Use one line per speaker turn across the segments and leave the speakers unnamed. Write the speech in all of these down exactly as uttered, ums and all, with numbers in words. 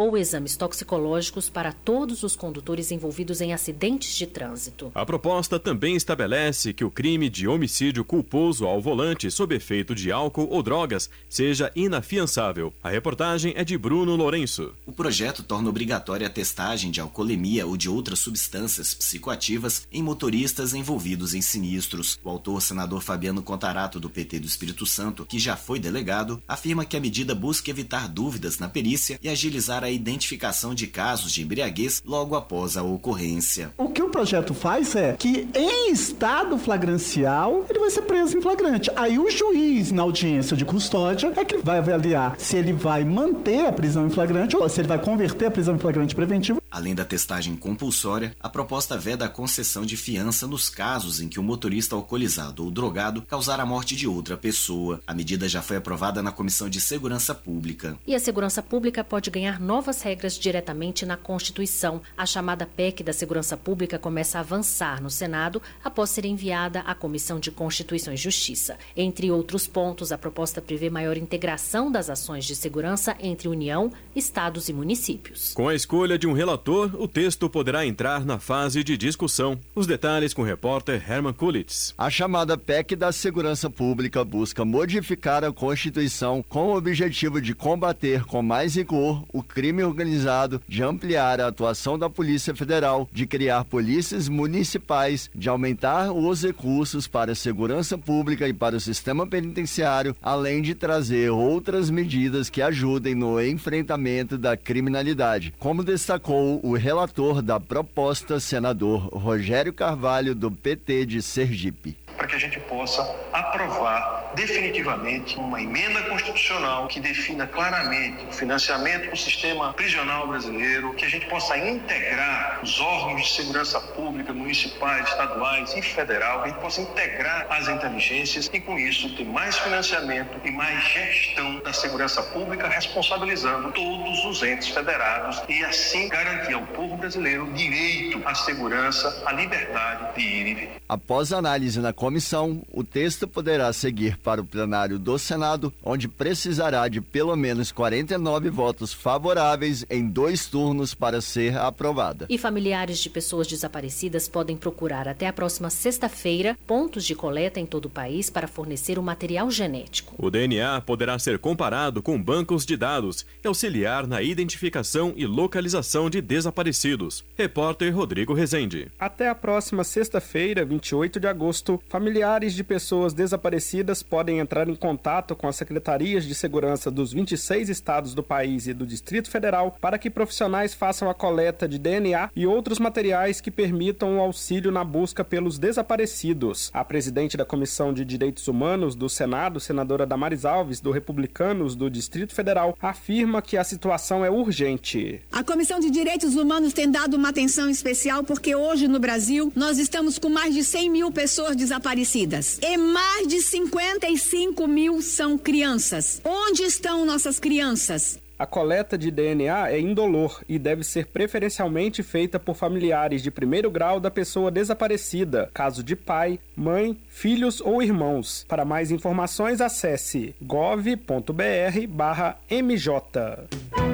ou exames toxicológicos para todos os condutores envolvidos em acidentes de trânsito.
A proposta também estabelece que o crime de homicídio culposo ao volante sob efeito de álcool ou drogas seja inafiançável. A reportagem é de Bruno Lourenço.
O projeto torna obrigatória a testagem de alcoolemia ou de outras substâncias psicoativas em motoristas envolvidos em sinistros. O autor, senador Fabiano Contarato, do P T do Espírito Santo, que já foi delegado, afirma que a medida busca evitar dúvidas na perícia e agilizar a identificação de casos de embriaguez logo após a ocorrência.
O que o projeto faz é que, em estado flagrancial, ele vai ser preso em flagrante. Aí o juiz, na audiência de custódia, é que vai avaliar se ele vai manter a prisão em flagrante ou se ele vai converter a prisão em flagrante preventivo.
Além da testagem compulsória, a proposta veda a concessão de fiança nos casos em que o motorista alcoolizado ou drogado causar a morte de outra pessoa. A medida já foi aprovada na Comissão de Segurança Pública.
E a Segurança Pública pode ganhar novas regras diretamente na Constituição. A chamada P E C da Segurança Pública começa a avançar no Senado após ser enviada à Comissão de Constituição e Justiça. Entre outros pontos, a proposta prevê maior integração das ações de segurança entre União, estados e municípios.
Com a escolha de um relator, o texto poderá entrar na fase de discussão. Os detalhes com o repórter Herman Kulitz.
A chamada P E C da Segurança Pública busca modificar a Constituição com o objetivo de combater com mais rigor o crime organizado, de ampliar a atuação da Polícia Federal, de criar polícias municipais, de aumentar os recursos para a segurança pública e para o sistema penitenciário, além de trazer outras medidas que ajudem no enfrentamento da criminalidade, como destacou o relator da proposta, senador Rogério Carvalho, do P T de Sergipe.
Para que a gente possa aprovar definitivamente uma emenda constitucional que defina claramente o financiamento do sistema prisional brasileiro, que a gente possa integrar os órgãos de segurança pública, municipais, estaduais e federal, que a gente possa integrar as inteligências e, com isso, ter mais financiamento e mais gestão da segurança pública, responsabilizando todos os entes federados e, assim, garantir ao povo brasileiro o direito à segurança, à liberdade de ir e vir.
Após análise na comissão, o texto poderá seguir para o plenário do Senado, onde precisará de pelo menos quarenta e nove votos favoráveis em dois turnos para ser aprovada.
E familiares de pessoas desaparecidas podem procurar até a próxima sexta-feira pontos de coleta em todo o país para fornecer o material genético.
O D N A poderá ser comparado com bancos de dados e auxiliar na identificação e localização de desaparecidos. Repórter Rodrigo Rezende.
Até a próxima sexta-feira, vinte e oito de agosto, familiares de pessoas desaparecidas podem entrar em contato com as secretarias de segurança dos vinte e seis estados do país e do Distrito Federal para que profissionais façam a coleta de D N A e outros materiais que permitam o auxílio na busca pelos desaparecidos. A presidente da Comissão de Direitos Humanos do Senado, senadora Damares Alves, do Republicanos do Distrito Federal, afirma que a situação é urgente.
A Comissão de Direitos Humanos tem dado uma atenção especial porque hoje no Brasil nós estamos com mais de cem mil pessoas desaparecidas e mais de cinquenta e cinco mil são crianças. Onde estão nossas crianças?
A coleta de D N A é indolor e deve ser preferencialmente feita por familiares de primeiro grau da pessoa desaparecida, caso de pai, mãe, filhos ou irmãos. Para mais informações, acesse gov ponto br barra M J.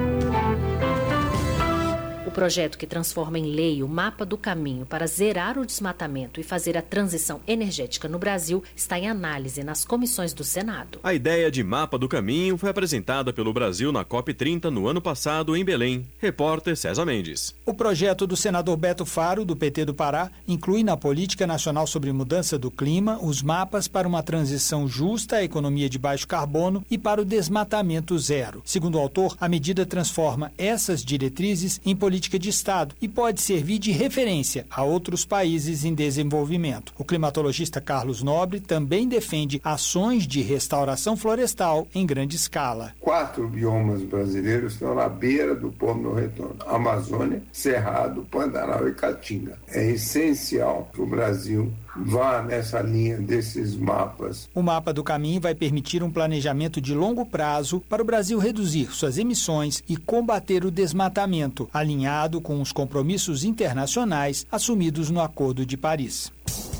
O projeto que transforma em lei o mapa do caminho para zerar o desmatamento e fazer a transição energética no Brasil está em análise nas comissões do Senado.
A ideia de mapa do caminho foi apresentada pelo Brasil na COP trinta no ano passado em Belém. Repórter César Mendes.
O projeto do senador Beto Faro, do P T do Pará, inclui na Política Nacional sobre Mudança do Clima os mapas para uma transição justa à economia de baixo carbono e para o desmatamento zero. Segundo o autor, a medida transforma essas diretrizes em política de Estado e pode servir de referência a outros países em desenvolvimento. O climatologista Carlos Nobre também defende ações de restauração florestal em grande escala.
Quatro biomas brasileiros estão na beira do Pomo do Retorno: Amazônia, Cerrado, Pantanal e Caatinga. É essencial que o Brasil vá nessa linha desses mapas.
O mapa do caminho vai permitir um planejamento de longo prazo para o Brasil reduzir suas emissões e combater o desmatamento, alinhado com os compromissos internacionais assumidos no Acordo de Paris.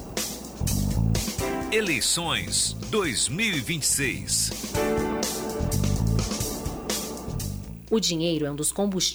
Eleições dois mil e vinte e seis.
O dinheiro é um dos combustíveis